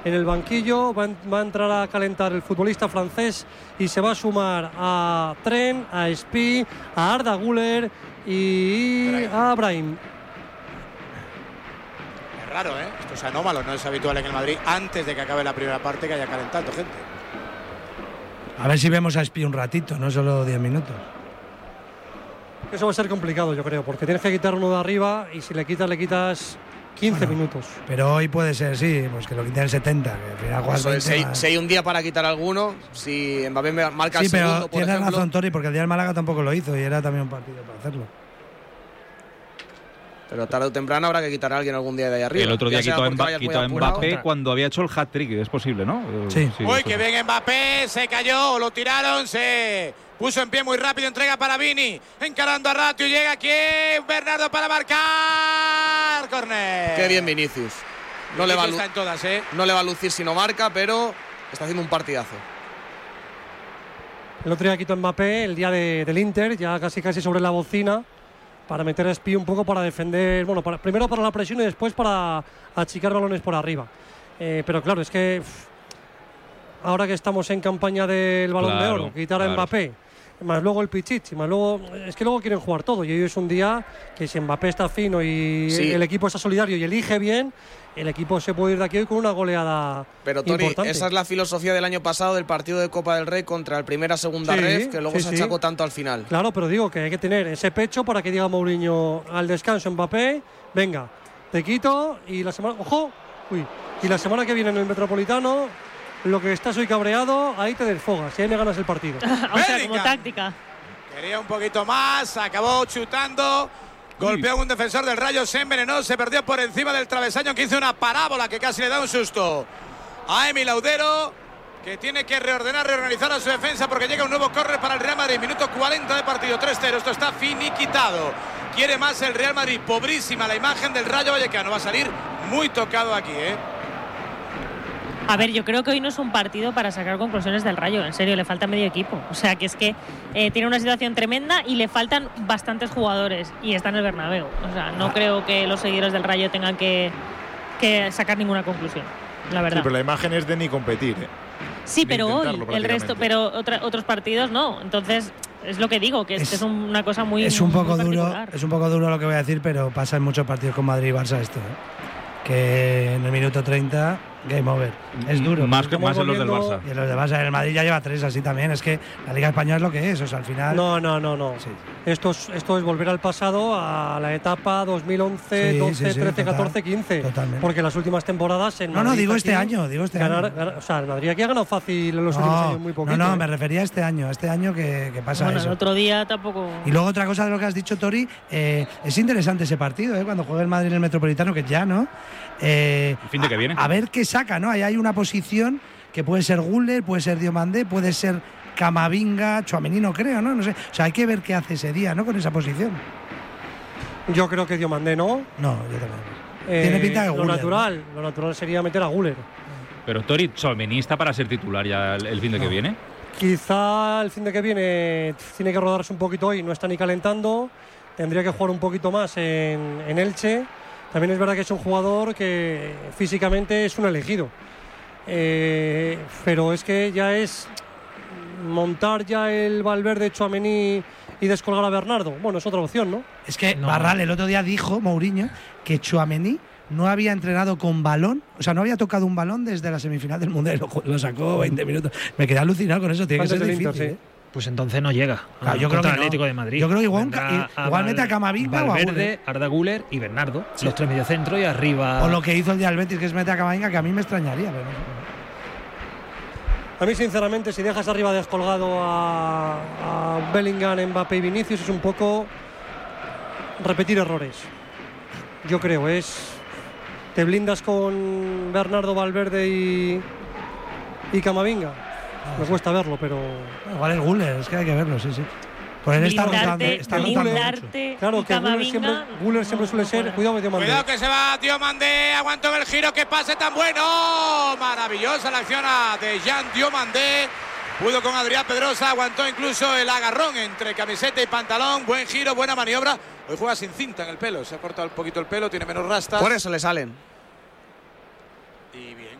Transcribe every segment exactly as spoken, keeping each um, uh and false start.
en el banquillo. Va, va a entrar a calentar el futbolista francés y se va a sumar a Tren, a Espí, a Arda Güler y a Brahim. Es raro, ¿eh? Esto es anómalo, no es habitual en el Madrid antes de que acabe la primera parte que haya calentando gente. A ver si vemos a Espí un ratito, no solo diez minutos. Eso va a ser complicado, yo creo, porque tienes que quitar uno de arriba y si le quitas, le quitas quince bueno, minutos. Pero hoy puede ser, sí, pues que lo quiten el setenta. Que al final juegas veinte, si, hay, si hay un día para quitar alguno, si Mbappé marca sí, el segundo, pero por tienes ejemplo, razón, Tori, porque el día del Málaga tampoco lo hizo y era también un partido para hacerlo. Pero tarde o temprano habrá que quitar a alguien algún día de ahí arriba. El otro día quitó a Mbappé, quitó a Mbappé cuando había hecho el hat-trick, es posible, ¿no? Sí. sí Uy, que bien Mbappé, se cayó, lo tiraron, se puso en pie muy rápido, entrega para Vini, encarando a Ratio, llega aquí Bernardo para marcar, córner. Qué bien Vinicius. No Vinicius le, va a está en todas, ¿eh? no le va a lucir si no marca, pero está haciendo un partidazo. El otro día quitó Mbappé, el día de, del Inter, ya casi casi sobre la bocina, para meter a Espí un poco para defender, bueno, para, primero para la presión y después para achicar balones por arriba. Eh, pero claro, es que pff, ahora que estamos en campaña del Balón claro, de Oro, quitar claro. a Mbappé, más luego el Pichichi, más luego, es que luego quieren jugar todo y hoy es un día que si Mbappé está fino y sí. el equipo está solidario y elige bien, el equipo se puede ir de aquí hoy con una goleada. Pero Tori, importante. Esa es la filosofía del año pasado del partido de Copa del Rey contra el primera segunda sí, ref, que luego sí, se sí. achacó tanto al final. Claro, pero digo que hay que tener ese pecho para que diga Mourinho al descanso Mbappé, venga, te quito y la semana, ojo, uy, y la semana que viene en el Metropolitano, lo que estás hoy cabreado, ahí te desfogas y ahí me ganas el partido. O sea, como táctica. Quería un poquito más, acabó chutando. Golpeó a un defensor del Rayo, se envenenó, se perdió por encima del travesaño, que hizo una parábola que casi le da un susto a Emi Laudero, que tiene que reordenar, reorganizar a su defensa porque llega un nuevo córner para el Real Madrid. Minuto cuarenta de partido, tres cero, esto está finiquitado. Quiere más el Real Madrid, pobrísima la imagen del Rayo Vallecano, va a salir muy tocado aquí, ¿eh? A ver, yo creo que hoy no es un partido para sacar conclusiones del Rayo, en serio, le falta medio equipo. O sea, que es que eh, tiene una situación tremenda y le faltan bastantes jugadores y está en el Bernabéu. O sea, no ah. creo que los seguidores del Rayo tengan que, que sacar ninguna conclusión, la verdad. Sí, pero la imagen es de ni competir, ¿eh? Sí, de pero hoy, el resto, pero otra, otros partidos no. Entonces, es lo que digo, que es, es una cosa muy Es un poco muy duro, es un poco duro lo que voy a decir, pero pasa en muchos partidos con Madrid y Barça esto, ¿eh? Que en el minuto treinta game over. Es duro. Más que más en los del Barça. Y en los del Barça, el Madrid ya lleva tres así también. Es que la Liga Española es lo que es. O sea, al final. No, no, no, no. Sí. Esto, es, esto es volver al pasado, a la etapa dos mil once, sí, doce, sí, sí, trece, total, catorce, quince. Totalmente. Porque las últimas temporadas en No, Madrid, no, digo aquí, este año. Digo este ganar, año. Ganar, o sea, el Madrid aquí ha ganado fácil en los no, últimos años muy poquito. No, no, ¿eh? me refería a este año. Este año que, que pasa bueno, eso. El otro día tampoco. Y luego otra cosa de lo que has dicho, Tori. Eh, es interesante ese partido, ¿eh? Cuando juegue el Madrid en el Metropolitano, que ya, ¿no? Eh, el fin de que viene. A, a ver qué saca, ¿no? Ahí hay una posición que puede ser Güler, puede ser Diomandé, puede ser Camavinga, Tchouaméni, no creo, ¿no? No sé. O sea, hay que ver qué hace ese día, ¿no? Con esa posición. Yo creo que Diomandé no. No, yo también. Eh, Tiene pinta de lo Güler. Natural, ¿no? Lo natural sería meter a Güler. Pero Tori, Tchouaméni está para ser titular ya el, el fin de no. que viene. Quizá el fin de que viene tiene que rodarse un poquito hoy, no está ni calentando. Tendría que jugar un poquito más en, en Elche. También es verdad que es un jugador que físicamente es un elegido. Eh, pero es que ya es montar ya el Valverde, Tchouaméni y descolgar a Bernardo. Bueno, es otra opción, ¿no? Es que no. Barral el otro día dijo, Mourinho, que Tchouaméni no había entrenado con balón, o sea, no había tocado un balón desde la semifinal del Mundial. Lo, lo sacó veinte minutos. Me quedé alucinado con eso, tiene que ser difícil. Inter, sí. ¿eh? Pues entonces no llega claro, yo creo que el no. Atlético de Madrid. Yo creo que igual, igualmente a Camavinga o a Valverde, Arda Güler y Bernardo, sí. Los tres mediocentros y arriba. O lo que hizo el día del Betis, que es meter a Camavinga, que a mí me extrañaría. Pero no. A mí, sinceramente, si dejas arriba descolgado a, a Bellingham, Mbappé y Vinicius, es un poco repetir errores. Yo creo, es. Te blindas con Bernardo, Valverde y, y Camavinga. Me cuesta verlo, pero. Igual es Güler, es que hay que verlo, sí, sí. Pues él está rotando, está rotando mucho. Claro, que Güler siempre, Güler siempre suele ser. Cuidado con Diomandé. Cuidado que se va Diomandé, aguantó el giro, que pase tan bueno. Maravillosa la acción de Jean Diomandé. Pudo con Adrián Pedrosa, aguantó incluso el agarrón entre camiseta y pantalón. Buen giro, buena maniobra. Hoy juega sin cinta en el pelo, se ha cortado un poquito el pelo, tiene menos rastas. Por eso le salen. Y bien, pues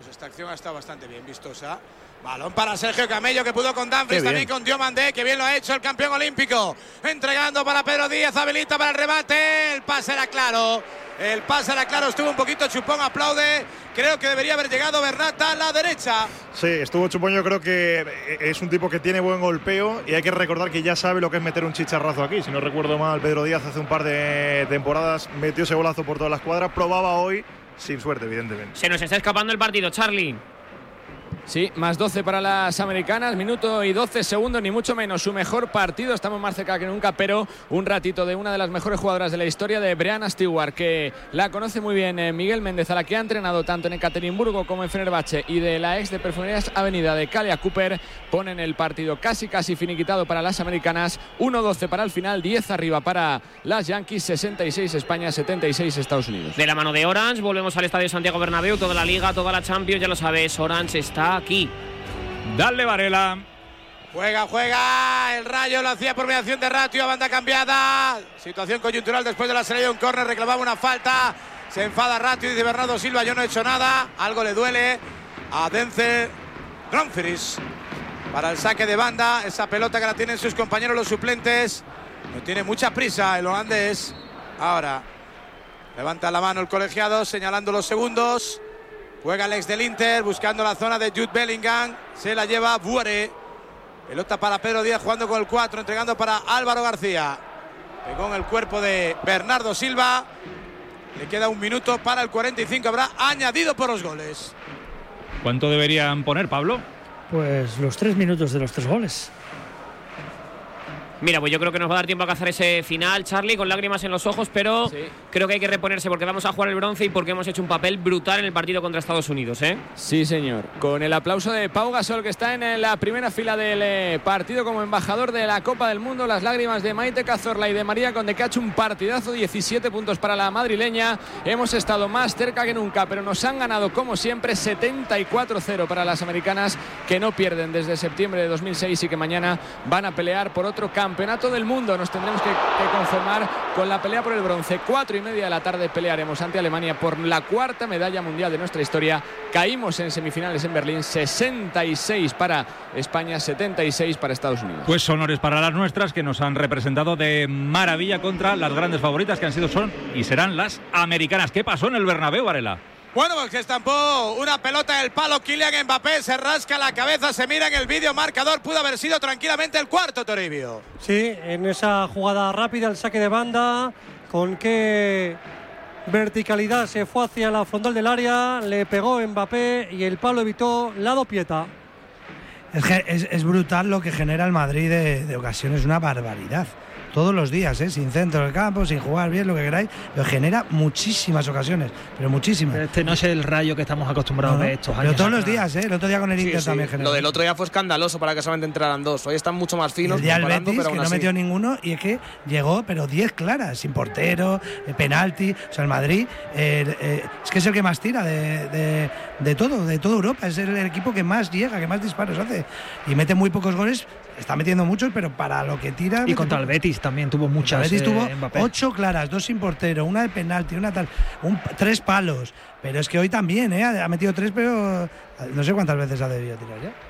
esta acción ha estado bastante bien vistosa. Balón para Sergio Camello, que pudo con Danfries, también con Diomandé, que bien lo ha hecho el campeón olímpico. Entregando para Pedro Díaz, habilita para el remate. El pase era claro. El pase era claro, estuvo un poquito chupón, aplaude. Creo que debería haber llegado Bernat a la derecha. Sí, estuvo chupón. Yo creo que es un tipo que tiene buen golpeo y hay que recordar que ya sabe lo que es meter un chicharrazo aquí. Si no recuerdo mal, Pedro Díaz hace un par de temporadas metió ese golazo por toda la escuadra. Probaba hoy, sin suerte, evidentemente. Se nos está escapando el partido, Charlie. Sí, más doce para las americanas, minuto y doce segundos, ni mucho menos su mejor partido. Estamos más cerca que nunca, pero un ratito de una de las mejores jugadoras de la historia, de Breanna Stewart, que la conoce muy bien eh, Miguel Méndez, a la que ha entrenado tanto en Ekaterimburgo como en Fenerbahce, y de la ex de Perfumerías Avenida de Kalia Cooper. Ponen el partido casi casi finiquitado para las americanas. uno doce para el final, diez arriba para las Yankees, sesenta y seis España, setenta y seis Estados Unidos. De la mano de Orange, volvemos al Estadio Santiago Bernabéu, toda la Liga, toda la Champions, ya lo sabes, Orange está aquí. Dale, Varela. Juega, juega. El Rayo lo hacía por mediación de Ratio, a banda cambiada. Situación coyuntural después de la salida de un córner, reclamaba una falta. Se enfada Ratio y dice Bernardo Silva, yo no he hecho nada. Algo le duele a Denzel Dumfries para el saque de banda. Esa pelota que la tienen sus compañeros los suplentes. No tiene mucha prisa el holandés. Ahora levanta la mano el colegiado señalando los segundos. Juega el ex del Inter buscando la zona de Jude Bellingham. Se la lleva Buare. Pelota para Pedro Díaz jugando con el cuatro, entregando para Álvaro García. Pegó en el cuerpo de Bernardo Silva. Le queda un minuto para el cuarenta y cinco. Habrá añadido por los goles. ¿Cuánto deberían poner, Pablo? Pues los tres minutos de los tres goles. Mira, pues yo creo que nos va a dar tiempo a cazar ese final, Charlie, con lágrimas en los ojos, pero sí, creo que hay que reponerse porque vamos a jugar el bronce y porque hemos hecho un papel brutal en el partido contra Estados Unidos, ¿eh? Sí, señor. Con el aplauso de Pau Gasol, que está en la primera fila del partido como embajador de la Copa del Mundo, las lágrimas de Maite Cazorla y de María Conde, que ha hecho un partidazo, diecisiete puntos para la madrileña. Hemos estado más cerca que nunca, pero nos han ganado como siempre, setenta y cuatro cero para las americanas, que no pierden desde septiembre de dos mil seis y que mañana van a pelear por otro campeonato. Campeonato del mundo. Nos tendremos que, que conformar con la pelea por el bronce. Cuatro y media de la tarde pelearemos ante Alemania por la cuarta medalla mundial de nuestra historia. Caímos en semifinales en Berlín, sesenta y seis para España, setenta y seis para Estados Unidos. Pues honores para las nuestras, que nos han representado de maravilla contra las grandes favoritas que han sido, son y serán las americanas. ¿Qué pasó en el Bernabéu, Varela? Bueno, pues que estampó una pelota en el palo Kylian Mbappé, se rasca la cabeza, se mira en el vídeo marcador, pudo haber sido tranquilamente el cuarto, Toribio. Sí, en esa jugada rápida, el saque de banda, con qué verticalidad se fue hacia la frontal del área, le pegó Mbappé y el palo evitó la dopieta. Es, que es, es brutal lo que genera el Madrid de, de ocasiones, una barbaridad. Todos los días, ¿eh? Sin centro del campo, sin jugar bien, lo que queráis, pero genera muchísimas ocasiones, pero muchísimas. Este no es el Rayo que estamos acostumbrados no, a ver estos pero años. todos los días, ¿eh? El otro día con el sí, Inter sí. también genera. Lo del otro día fue escandaloso para que solamente entraran dos. Hoy están mucho más finos. El día del Betis, pero que no así. metió ninguno, y es que llegó, pero diez claras, sin portero, eh, penalti. O sea, el Madrid eh, eh, es que es el que más tira de, de, de todo, de toda Europa. Es el, el equipo que más llega, que más disparos hace. Y mete muy pocos goles. Está metiendo muchos, pero para lo que tira. Y contra el Betis también tuvo muchas. El Betis eh, tuvo Mbappé. ocho claras, dos sin portero, una de penalti, una tal, un, tres palos. Pero es que hoy también, ¿eh? Ha metido tres, pero no sé cuántas veces ha debido tirar ya.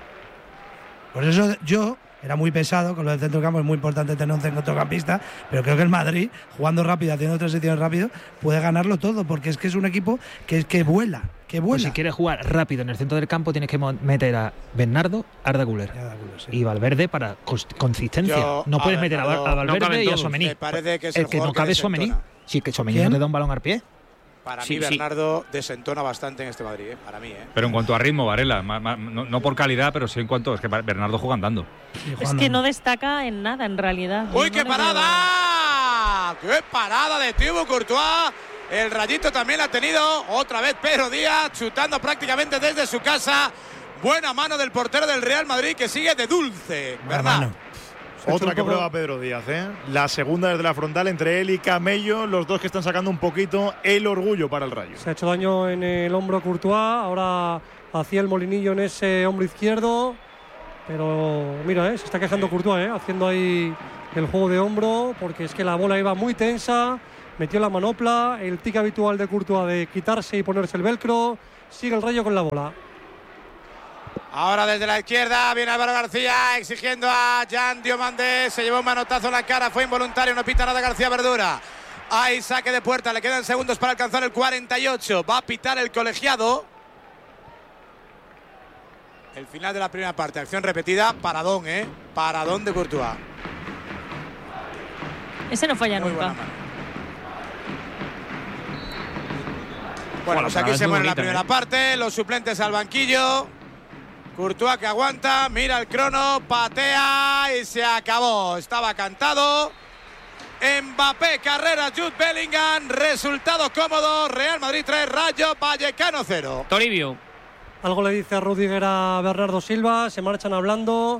Por eso yo era muy pesado con lo del centro del campo, es muy importante tener un centrocampista, pero creo que el Madrid, jugando rápido, haciendo transiciones rápido, puede ganarlo todo, porque es que es un equipo que, que vuela. Que pues si quieres jugar rápido en el centro del campo, tienes que meter a Bernardo, Arda Güler sí. y Valverde para consistencia. Yo, no puedes meter a, a Valverde no y a Tchouaméni. Me parece que es el, el que no cabe Tchouaméni. Sí, que Tchouaméni no te da un balón al pie. Para sí, mí Bernardo sí. desentona bastante en este Madrid, ¿eh? Para mí, ¿eh? Pero en cuanto a ritmo, Varela, ma, ma, no, no por calidad, pero sí en cuanto es que Bernardo juega andando. Sí, es que no destaca en nada en realidad. ¡Uy, no qué parada! ¡Qué parada de Thibaut Courtois! El rayito también la ha tenido otra vez Pedro Díaz, chutando prácticamente desde su casa. Buena mano del portero del Real Madrid, que sigue de dulce, ¿verdad? Otra que prueba Pedro Díaz, ¿eh? La segunda desde la frontal entre él y Camello, los dos que están sacando un poquito el orgullo para el Rayo. Se ha hecho daño en el hombro Courtois, ahora hacía el molinillo en ese hombro izquierdo, pero mira, ¿eh? Se está quejando Courtois, ¿eh? Haciendo ahí el juego de hombro, porque es que la bola iba muy tensa, metió la manopla, el tic habitual de Courtois de quitarse y ponerse el velcro, sigue el Rayo con la bola. Ahora desde la izquierda viene Álvaro García exigiendo a Jan Diomandé. Se llevó un manotazo en la cara, fue involuntario, no pita nada García Verdura. Hay saque de puerta, le quedan segundos para alcanzar el cuarenta y ocho. Va a pitar el colegiado. El final de la primera parte, acción repetida, paradón, ¿eh? Paradón de Courtois. Ese no falla Muy nunca. Bueno, bueno, pues aquí se muere la primera ¿eh? parte, los suplentes al banquillo. Courtois que aguanta, mira el crono, patea y se acabó. Estaba cantado. Mbappé, carrera, Jude Bellingham, resultado cómodo. Real Madrid tres, Rayo Vallecano cero. Toribio. Algo le dice a Rudiger a Bernardo Silva, se marchan hablando.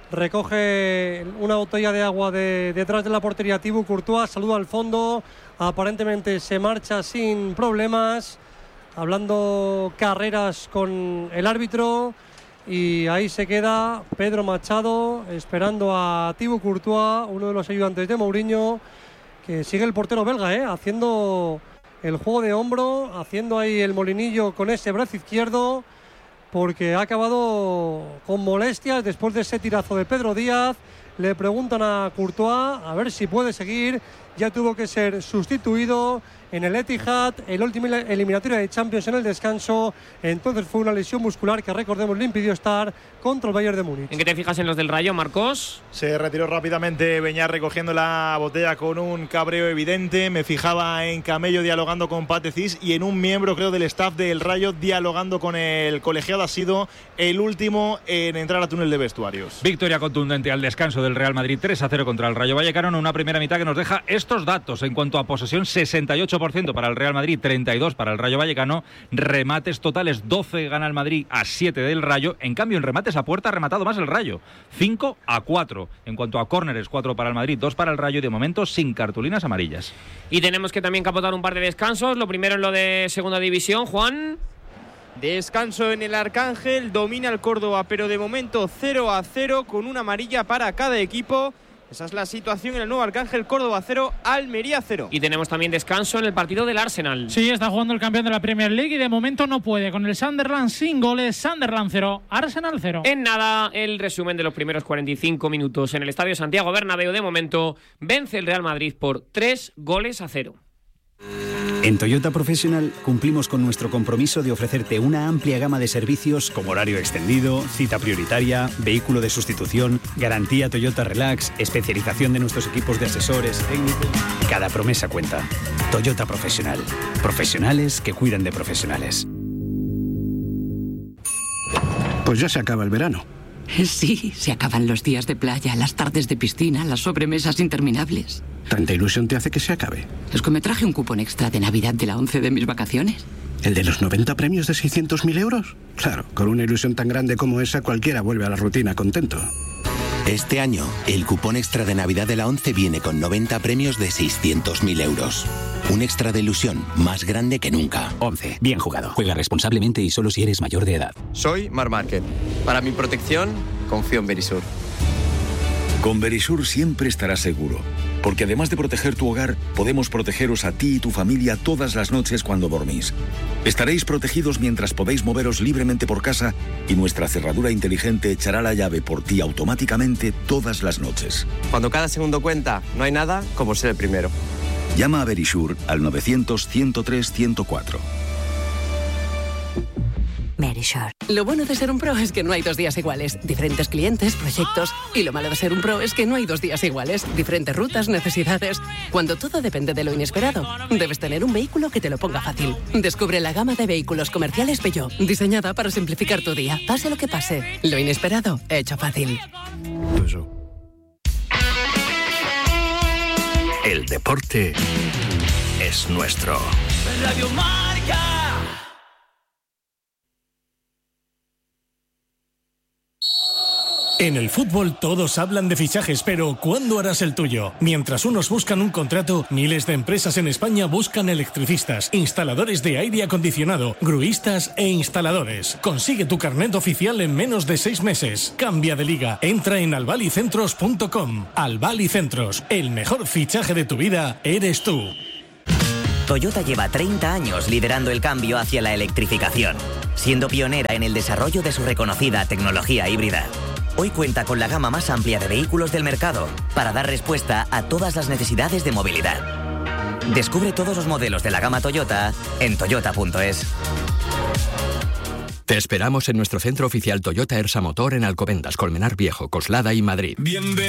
Recoge una botella de agua de, detrás de la portería Thibaut Courtois, saluda al fondo, aparentemente se marcha sin problemas, hablando carreras con el árbitro, y ahí se queda Pedro Machado esperando a Thibaut Courtois, uno de los ayudantes de Mourinho, que sigue el portero belga, ¿eh? haciendo el juego de hombro, haciendo ahí el molinillo con ese brazo izquierdo, porque ha acabado con molestias después de ese tirazo de Pedro Díaz. Le preguntan a Courtois a ver si puede seguir. Ya tuvo que ser sustituido en el Etihad, el último eliminatoria de Champions en el descanso. Entonces fue una lesión muscular que, recordemos, le impidió estar contra el Bayern de Múnich. ¿En qué te fijas en los del Rayo, Marcos? Se retiró rápidamente Beñat recogiendo la botella con un cabreo evidente. Me fijaba en Camello dialogando con Patecis y en un miembro, creo, del staff del Rayo dialogando con el colegiado. Ha sido el último en entrar a túnel de vestuarios. Victoria contundente al descanso del Real Madrid, tres a cero contra el Rayo Vallecano, en una primera mitad que nos deja estos datos. En cuanto a posesión, sesenta y ocho por ciento para el Real Madrid, treinta y dos para el Rayo Vallecano. Remates totales, doce gana el Madrid a siete del Rayo. En cambio, en remates a puerta ha rematado más el Rayo, cinco a cuatro. En cuanto a córneres, cuatro para el Madrid, dos para el Rayo, y de momento sin cartulinas amarillas. Y tenemos que también capotar un par de descansos. Lo primero en lo de segunda división, Juan. Descanso en el Arcángel, domina el Córdoba, pero de momento cero a cero con una amarilla para cada equipo. Esa es la situación en el nuevo Arcángel. Córdoba cero, Almería cero. Y tenemos también descanso en el partido del Arsenal. Sí, está jugando el campeón de la Premier League y de momento no puede. Con el Sunderland sin goles, Sunderland cero, Arsenal cero. En nada, el resumen de los primeros cuarenta y cinco minutos en el Estadio Santiago Bernabéu. De momento, vence el Real Madrid por tres goles a cero. En Toyota Professional cumplimos con nuestro compromiso de ofrecerte una amplia gama de servicios como horario extendido, cita prioritaria, vehículo de sustitución, garantía Toyota Relax, especialización de nuestros equipos de asesores técnicos. Cada promesa cuenta. Toyota Professional. Profesionales que cuidan de profesionales. Pues ya se acaba el verano. Sí, se acaban los días de playa, las tardes de piscina, las sobremesas interminables. ¿Tanta ilusión te hace que se acabe? Es que me traje un cupón extra de Navidad de la once de mis vacaciones. ¿El de los noventa premios de seiscientos mil euros? Claro, con una ilusión tan grande como esa, cualquiera vuelve a la rutina contento. Este año, el cupón extra de Navidad de la once viene con noventa premios de seiscientos mil euros. Un extra de ilusión más grande que nunca. once. Bien jugado. Juega responsablemente y solo si eres mayor de edad. Soy Mar Márquez. Para mi protección, confío en Verisur. Con Verisur siempre estarás seguro. Porque además de proteger tu hogar, podemos protegeros a ti y tu familia todas las noches cuando dormís. Estaréis protegidos mientras podéis moveros libremente por casa y nuestra cerradura inteligente echará la llave por ti automáticamente todas las noches. Cuando cada segundo cuenta, no hay nada como ser el primero. Llama a Verisur al novecientos, ciento tres, ciento cuatro. Verisur. Lo bueno de ser un pro es que no hay dos días iguales. Diferentes clientes, proyectos. Y lo malo de ser un pro es que no hay dos días iguales. Diferentes rutas, necesidades. Cuando todo depende de lo inesperado, debes tener un vehículo que te lo ponga fácil. Descubre la gama de vehículos comerciales Peugeot, diseñada para simplificar tu día. Pase lo que pase, lo inesperado, hecho fácil. El deporte es nuestro. Radio Marca. En el fútbol todos hablan de fichajes, pero ¿cuándo harás el tuyo? Mientras unos buscan un contrato, miles de empresas en España buscan electricistas, instaladores de aire acondicionado, gruistas e instaladores. Consigue tu carnet oficial en menos de seis meses. Cambia de liga. Entra en albalicentros punto com. Albalicentros, el mejor fichaje de tu vida eres tú. Toyota lleva treinta años liderando el cambio hacia la electrificación. siendo pionera en el desarrollo de su reconocida tecnología híbrida. Hoy cuenta con la gama más amplia de vehículos del mercado para dar respuesta a todas las necesidades de movilidad. Descubre todos los modelos de la gama Toyota en toyota punto es. Te esperamos en nuestro centro oficial Toyota Ersa Motor en Alcobendas, Colmenar Viejo, Coslada y Madrid. Bienvenido.